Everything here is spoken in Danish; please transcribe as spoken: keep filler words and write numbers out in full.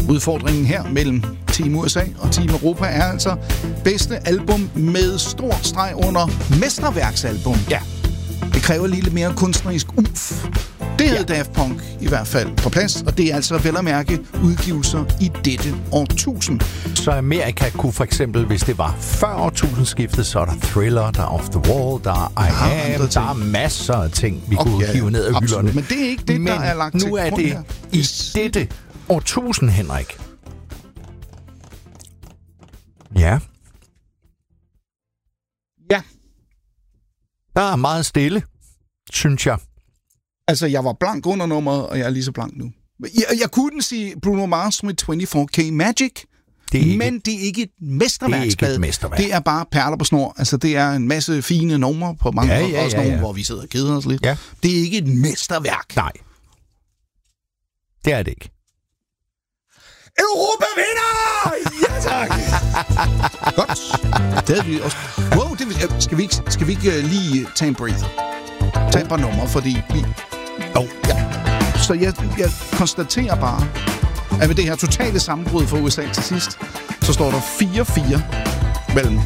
Udfordringen her mellem Team U S A og Team Europa er altså bedste album med stort streg under mesterværksalbum. Ja. Det kræver lige lidt mere kunstnerisk umf. Det havde ja. Daft Punk i hvert fald på plads, og det er altså vel at mærke udgivelser i dette årtusind. Så Amerika kunne for eksempel, hvis det var før årtusindskiftet, så er der Thriller, der er Off the Wall, der er I Am, der er masser af ting, vi kunne okay, hive ned af hylderne. Men det er ikke det, Men der er lagt nu til er grund det her. i dette årtusind, Henrik. Ja. Ja. Der er meget stille, synes jeg. Altså, jeg var blank under nummeret, og jeg er lige så blank nu. Jeg, jeg kunne sige Bruno Mars med fireogtyve K Magic, det ikke, men det er ikke et mesterværk. Det er ikke et mesterværk. Det er bare perler på snor. Altså, det er en masse fine numre på mange ja, ja, ja, også ja, ja. nogle, hvor vi sidder og keder os lidt. Ja. Det er ikke et mesterværk. Nej. Det er det ikke. Europa vinder! Ja, tak! Godt. Det havde vi også. Wow, det, skal vi ikke, skal vi ikke lige tage en breather? Tag et par numre, fordi vi... Oh. Ja. Så jeg, jeg konstaterer bare, at med det her totale sammenbrud for U S A til sidst, så står der fire fire mellem